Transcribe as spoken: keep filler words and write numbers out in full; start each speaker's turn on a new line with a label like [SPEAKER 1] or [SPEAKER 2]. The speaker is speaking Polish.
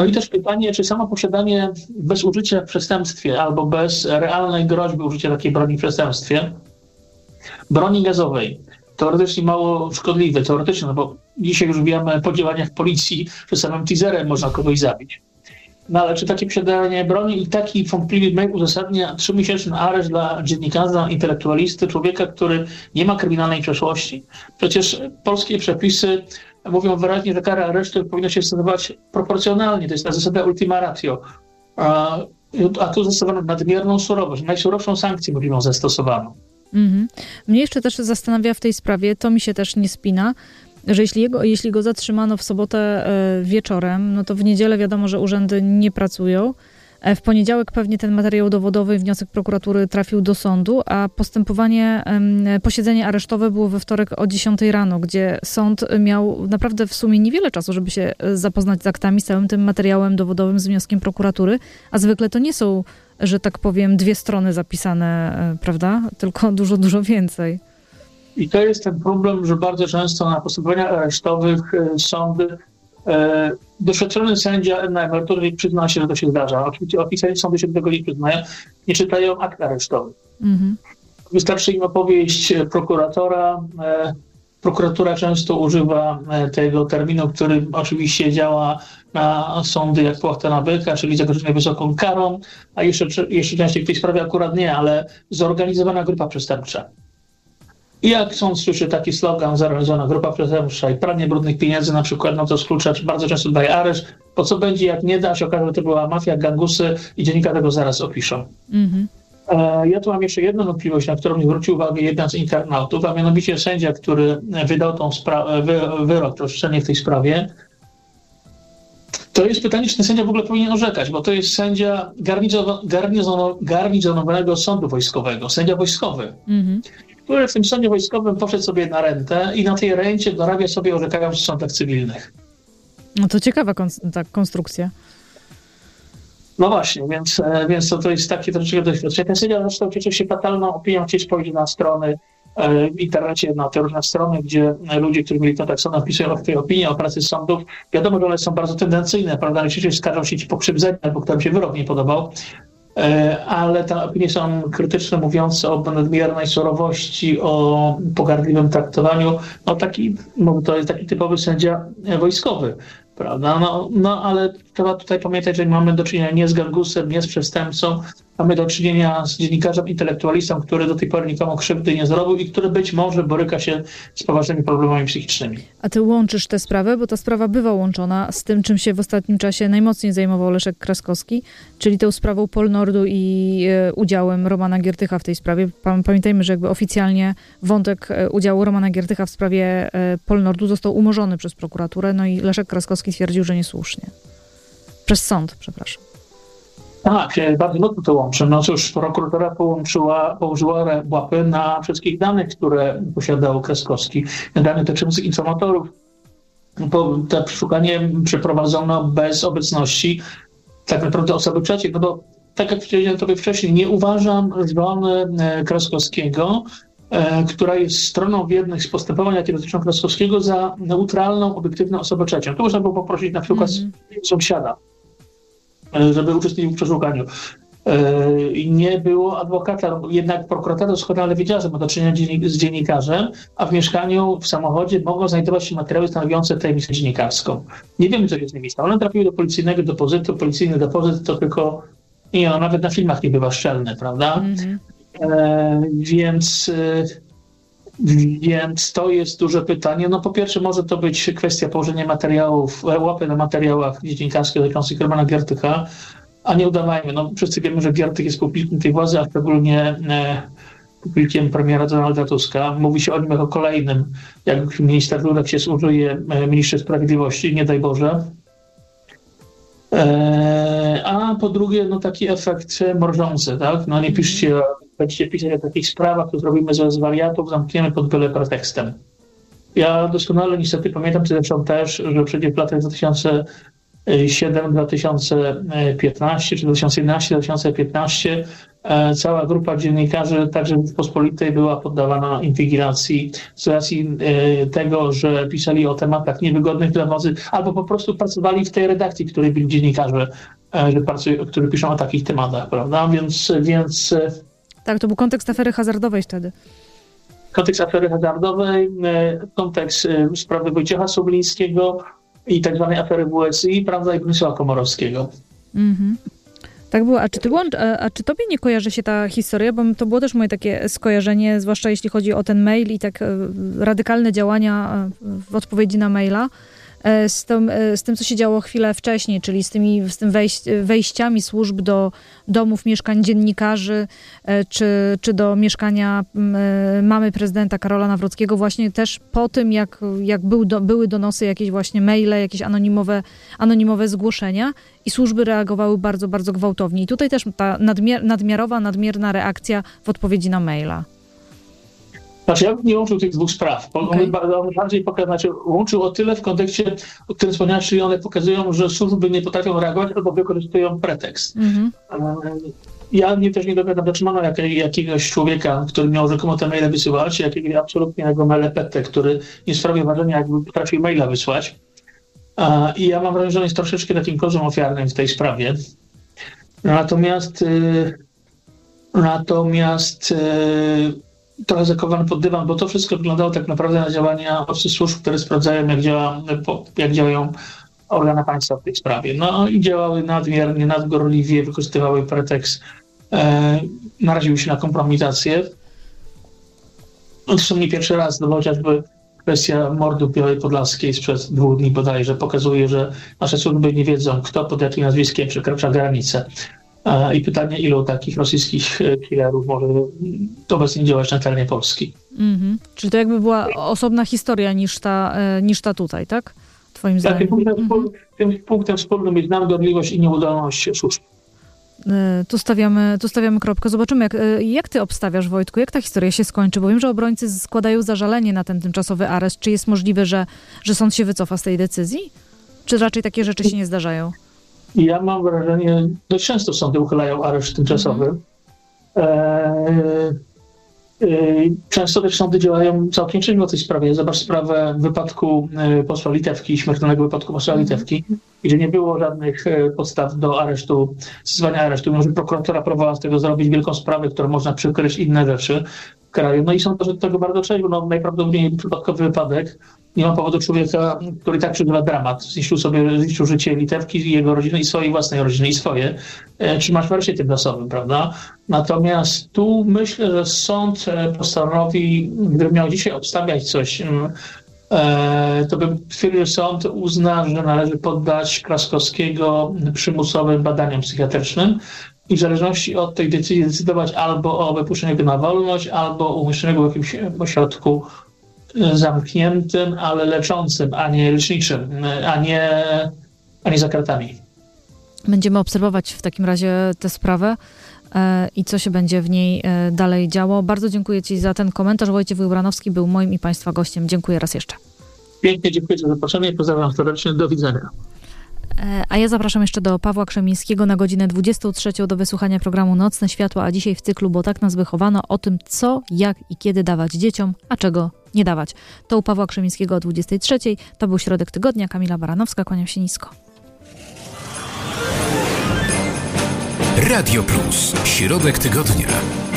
[SPEAKER 1] No i też pytanie, czy samo posiadanie bez użycia w przestępstwie albo bez realnej groźby użycia takiej broni w przestępstwie, broni gazowej, teoretycznie mało szkodliwe, teoretycznie, no bo dzisiaj już wiemy po działaniach policji, że samym teaserem można kogoś zabić. No ale czy takie posiadanie broni i taki wątpliwy mail uzasadnia trzymiesięczny areszt dla dziennikarza, intelektualisty, człowieka, który nie ma kryminalnej przeszłości? Przecież polskie przepisy mówią wyraźnie, że kara aresztu powinna się stosować proporcjonalnie. To jest ta zasada ultima ratio. A, a tu zastosowano nadmierną surowość. Najsurowszą sankcję mówimy o zastosowano.
[SPEAKER 2] Mm-hmm. Mnie jeszcze też zastanawia w tej sprawie, to mi się też nie spina, że jeśli, jego, jeśli go zatrzymano w sobotę y, wieczorem, no to w niedzielę wiadomo, że urzędy nie pracują. W poniedziałek pewnie ten materiał dowodowy, wniosek prokuratury trafił do sądu, a postępowanie, posiedzenie aresztowe było we wtorek o dziesiątej rano, gdzie sąd miał naprawdę w sumie niewiele czasu, żeby się zapoznać z aktami, z całym tym materiałem dowodowym, z wnioskiem prokuratury, a zwykle to nie są, że tak powiem, dwie strony zapisane, prawda? Tylko dużo, dużo więcej.
[SPEAKER 1] I to jest ten problem, że bardzo często na postępowaniach aresztowych sądy E, doświadczony sędzia na emeryturze przyzna się, że to się zdarza. Oczywiście oficjalnie sądy się do tego nie przyznają, nie czytają akt aresztowych. Mm-hmm. Wystarczy im opowieść prokuratora. E, prokuratura często używa tego terminu, który oczywiście działa na sądy jak płachta na byka, czyli zagrożenie wysoką karą, a jeszcze, jeszcze częściej w tej sprawie akurat nie, ale zorganizowana grupa przestępcza. I jak sąd słyszy taki slogan, zorganizowana grupa przestępcza i pranie brudnych pieniędzy na przykład, no to skrócza bardzo często daje areszt. Po co będzie, jak nie da się okaże, że to była mafia, gangusy i dziennikarze tego zaraz opiszą. Mm-hmm. E, ja tu mam jeszcze jedną wątpliwość, na którą mi zwrócił uwagę jeden z internautów, a mianowicie sędzia, który wydał tą spra- wy, wyrok, to orzeczenie w tej sprawie. To jest pytanie, czy ten sędzia w ogóle powinien orzekać, bo to jest sędzia garnizono, garnizono, garnizonowanego sądu wojskowego, sędzia wojskowy. Mm-hmm. który w tym sądzie wojskowym poszedł sobie na rentę i na tej rencie dorabia sobie orzekając w sądach cywilnych.
[SPEAKER 2] No to ciekawa kon- ta konstrukcja.
[SPEAKER 1] No właśnie, więc, więc to, to jest takie troszeczkę doświadczenie. Ten sędzia zresztą cieszy się fatalną opinią, gdzieś spojrzy na strony e, w internecie, na te różne strony, gdzie ludzie, którzy mieli kontakt z sądem, opisują swoje opinie o pracy sądów. Wiadomo, że one są bardzo tendencyjne, prawda? Najczęściej skarżą się ci pokrzywdzenia, albo którym się wyrok nie podobał. Ale te opinie są krytyczne, mówiące o nadmiernej surowości, o pogardliwym traktowaniu. No taki, to jest taki typowy sędzia wojskowy, prawda? No, no ale trzeba tutaj pamiętać, że mamy do czynienia nie z gangusem, nie z przestępcą, mamy do czynienia z dziennikarzem, intelektualistą, który do tej pory nikomu krzywdy nie zrobił i który być może boryka się z poważnymi problemami psychicznymi.
[SPEAKER 2] A ty łączysz tę sprawę, bo ta sprawa bywa łączona z tym, czym się w ostatnim czasie najmocniej zajmował Leszek Kraskowski, czyli tą sprawą Polnordu i e, udziałem Romana Giertycha w tej sprawie. Pamiętajmy, że jakby oficjalnie wątek e, udziału Romana Giertycha w sprawie e, Polnordu został umorzony przez prokuraturę, no i Leszek Kraskowski twierdził, że niesłusznie. Przez sąd, przepraszam.
[SPEAKER 1] Tak, bardzo mocno to łączy. No cóż, prokuratura połączyła, położyła łapy na wszystkich danych, które posiadał Kraskowski. Dane dotyczące informatorów. Bo to przeszukanie przeprowadzono bez obecności tak naprawdę osoby trzeciej. No bo tak jak powiedziałem tobie wcześniej, nie uważam żony Kraskowskiego, e, która jest stroną w jednych z postępowań, jakie dotyczą Kraskowskiego, za neutralną, obiektywną osobę trzecią. Tu można było poprosić na przykład mm-hmm. sąsiada, żeby uczestniczył w przeszukaniu. I nie było adwokata, jednak prokuratura doskonale wiedziała, że ma do czynienia z dziennikarzem, a w mieszkaniu, w samochodzie mogą znajdować się materiały stanowiące tajemnicę dziennikarską. Nie wiemy, co się z nimi stało. One trafiły do policyjnego depozytu. Policyjny depozyt to tylko, nie, no, nawet na filmach nie bywa szczelny, prawda? Mm-hmm. E, więc... Więc to jest duże pytanie. No po pierwsze może to być kwestia położenia materiałów, łapy na materiałach dziennikarskich dotyczących Romana Giertycha, a nie udawajmy. No wszyscy wiemy, że Giertych jest publikiem tej władzy, a szczególnie e, publikiem premiera Donalda Tuska. Mówi się o nim jako kolejnym, jak minister Dudek się służuje e, ministrze sprawiedliwości, nie daj Boże. E, a po drugie, no taki efekt mrożący, tak? No nie piszcie, będziecie pisać o takich sprawach, to zrobimy ze wariatów, zamkniemy pod byle pretekstem. Ja doskonale niestety pamiętam zresztą też, że przecież w latach dwa tysiące siódmym do dwa tysiące piętnastego czy dwa tysiące jedenastego do dwa tysiące piętnastego cała grupa dziennikarzy, także w Rzeczypospolitej, była poddawana inwigilacji z racji tego, że pisali o tematach niewygodnych dla władzy, albo po prostu pracowali w tej redakcji, w której byli dziennikarze, że pracują, którzy piszą o takich tematach, prawda? Więc, więc...
[SPEAKER 2] Tak, to był kontekst afery hazardowej wtedy.
[SPEAKER 1] Kontekst afery hazardowej, kontekst sprawy Wojciecha Soblińskiego i tak zwanej afery W S I, prawda, i Bronisława Komorowskiego. Mhm.
[SPEAKER 2] Tak było. A czy, ty, a, a czy tobie nie kojarzy się ta historia? Bo to było też moje takie skojarzenie, zwłaszcza jeśli chodzi o ten mail i tak radykalne działania w odpowiedzi na maila, z tym, z tym co się działo chwilę wcześniej, czyli z tymi z tym wejś, wejściami służb do domów, mieszkań dziennikarzy, czy, czy do mieszkania mamy prezydenta Karola Nawrockiego, właśnie też po tym, jak, jak był do, były donosy, jakieś właśnie maile, jakieś anonimowe, anonimowe zgłoszenia i służby reagowały bardzo, bardzo gwałtownie. I tutaj też ta nadmiar, nadmiarowa, nadmierna reakcja w odpowiedzi na maila.
[SPEAKER 1] Znaczy, ja bym nie łączył tych dwóch spraw. Okay. On bardziej pokazał, znaczy, łączył o tyle w kontekście, o którym wspomniałeś, czyli one pokazują, że służby nie potrafią reagować albo wykorzystują pretekst. Mm-hmm. Ja nie, też nie dowiadam, zatrzymano jak, jakiegoś człowieka, który miał rzekomo te maile wysyłać, jakiegoś absolutnego melepetę, który nie sprawił wrażenia, jakby potrafił maila wysłać. I ja mam wrażenie, że on jest troszeczkę takim kozłem ofiarnym w tej sprawie. Natomiast natomiast trochę zakowany pod dywan, bo to wszystko wyglądało tak naprawdę na działania służb, które sprawdzają, jak, działa, jak działają organy państwa w tej sprawie. No i działały nadmiernie, nadgorliwie, wykorzystywały pretekst, e, naraziły się na kompromitację. No, to są nie pierwszy raz, no chociażby kwestia mordu w Białej Podlaskiej sprzed dwóch dni bodajże pokazuje, że nasze służby nie wiedzą, kto pod jakim nazwiskiem przekracza granicę. I pytanie, ilu takich rosyjskich killerów może obecnie działać na terenie Polski. Mm-hmm.
[SPEAKER 2] Czyli to jakby była osobna historia niż ta, niż ta tutaj, tak? Twoim zdaniem?
[SPEAKER 1] Tak, punktem, mm-hmm. tym punktem wspólnym jest nadgorliwość i nieudolność służb.
[SPEAKER 2] Tu stawiamy, tu stawiamy kropkę. Zobaczymy, jak, jak ty obstawiasz, Wojtku, jak ta historia się skończy, bo wiem, że obrońcy składają zażalenie na ten tymczasowy areszt. Czy jest możliwe, że, że sąd się wycofa z tej decyzji? Czy raczej takie rzeczy się nie zdarzają?
[SPEAKER 1] Ja mam wrażenie, dość często sądy uchylają areszt tymczasowy. Mm. E, e, często też sądy działają całkiem trzeźwo w tej sprawie. Zobacz sprawę wypadku posła Litewki, śmiertelnego wypadku posła mm. Litewki, gdzie nie było żadnych podstaw do aresztu, zezwania aresztu. Mimo że prokuratura próbowała z tego zrobić wielką sprawę, którą można przykryć inne rzeczy w kraju. No i są do tego bardzo trzeźwo. No, najprawdopodobniej przypadkowy wypadek. Nie ma powodu człowieka, który tak przeżywa dramat. Zniszczył sobie zniszczył życie Litewki, jego rodziny i swojej własnej rodziny i swoje. Czy masz wersję tymczasowym, prawda? Natomiast tu myślę, że sąd postanowi, gdyby miał dzisiaj obstawiać coś, to bym twierdził, że sąd uzna, że należy poddać Kraskowskiego przymusowym badaniom psychiatrycznym i w zależności od tej decyzji decydować albo o wypuszczeniu go na wolność, albo o umieszczeniu go w jakimś ośrodku zamkniętym, ale leczącym, a nie leczniczym, a nie, a nie za kratami.
[SPEAKER 2] Będziemy obserwować w takim razie tę sprawę e, i co się będzie w niej e, dalej działo. Bardzo dziękuję ci za ten komentarz. Wojciech Wybranowski był moim i państwa gościem. Dziękuję raz jeszcze.
[SPEAKER 1] Pięknie dziękuję za zaproszenie i pozdrawiam serdecznie. Do widzenia.
[SPEAKER 2] A ja zapraszam jeszcze do Pawła Krzemińskiego na godzinę dwudziestą trzecią do wysłuchania programu Nocne Światła, a dzisiaj w cyklu Bo tak nas wychowano, o tym co, jak i kiedy dawać dzieciom, a czego nie dawać. To u Pawła Krzemińskiego o dwudziestej trzeciej. To był Środek Tygodnia. Kamila Baranowska, kłaniam się nisko.
[SPEAKER 3] Radio Plus. Środek Tygodnia.